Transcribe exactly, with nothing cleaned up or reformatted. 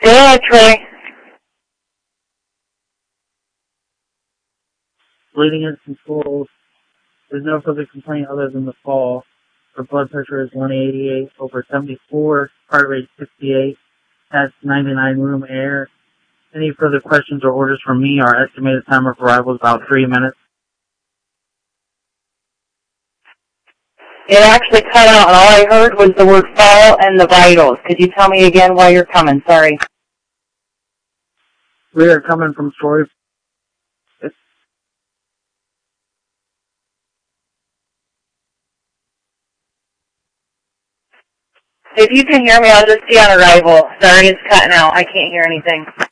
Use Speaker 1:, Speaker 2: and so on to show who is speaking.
Speaker 1: Yeah, Troy.
Speaker 2: Bleeding is controlled. There's no further complaint other than the fall. Her blood pressure is one eighty-eight over seventy-four, heart rate sixty-eight, has ninety-nine room air. Any further questions or orders from me? Our estimated time of arrival is about three minutes.
Speaker 1: It actually cut out, and all I heard was the word fall and the vitals. Could you tell me again why you're coming? Sorry.
Speaker 2: We are coming from Troy.
Speaker 1: If you can hear me, I'll just see on arrival. Sorry, it's cutting out. I can't hear anything.